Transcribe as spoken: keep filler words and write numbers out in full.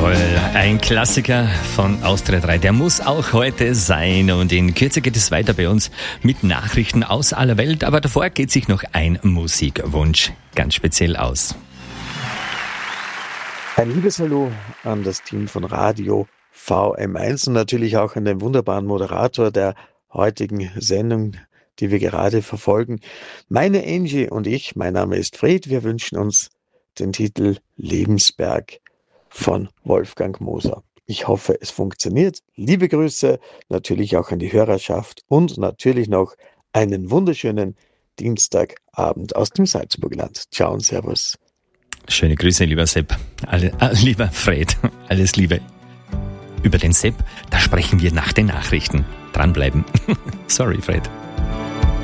Jawohl, ein Klassiker von Austria drei, der muss auch heute sein. Und in Kürze geht es weiter bei uns mit Nachrichten aus aller Welt. Aber davor geht sich noch ein Musikwunsch ganz speziell aus. Ein liebes Hallo an das Team von Radio V M eins und natürlich auch an den wunderbaren Moderator der heutigen Sendung, die wir gerade verfolgen. Meine Angie und ich, mein Name ist Fred, wir wünschen uns den Titel Lebensberg von Wolfgang Moser. Ich hoffe, es funktioniert. Liebe Grüße natürlich auch an die Hörerschaft und natürlich noch einen wunderschönen Dienstagabend aus dem Salzburgland. Ciao und Servus. Schöne Grüße, lieber Sepp. Alle, äh, lieber Fred, alles Liebe. Über den Sepp, da sprechen wir nach den Nachrichten. Dranbleiben. Sorry, Fred.